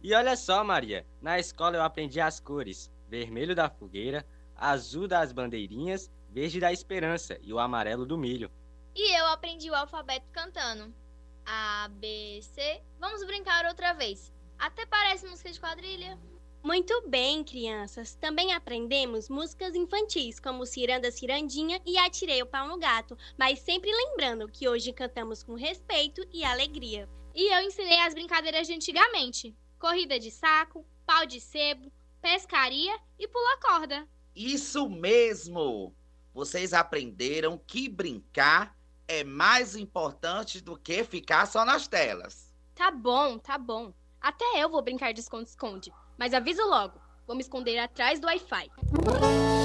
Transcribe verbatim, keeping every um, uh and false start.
E olha só, Maria, na escola eu aprendi as cores: vermelho da fogueira, azul das bandeirinhas, verde da esperança e o amarelo do milho. E eu aprendi o alfabeto cantando. A, B, C. Vamos brincar outra vez. Até parece música de quadrilha. Muito bem, crianças. Também aprendemos músicas infantis, como Ciranda Cirandinha e Atirei o Pau no Gato, mas sempre lembrando que hoje cantamos com respeito e alegria. E eu ensinei as brincadeiras de antigamente: corrida de saco, pau de sebo, pescaria e pula-corda. Isso mesmo! Vocês aprenderam que brincar é mais importante do que ficar só nas telas. Tá bom, tá bom. Até eu vou brincar de esconde-esconde. Mas aviso logo, vou me esconder atrás do Wi-Fi.